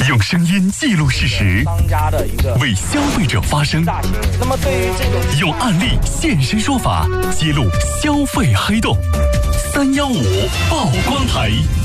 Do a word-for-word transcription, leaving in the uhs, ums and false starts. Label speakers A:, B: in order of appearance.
A: 用声音记录事实，
B: 商家的一个
A: 为消费者发声。
B: 那么对于这种
A: 用案例现身说法，揭露消费黑洞。三幺五曝光台。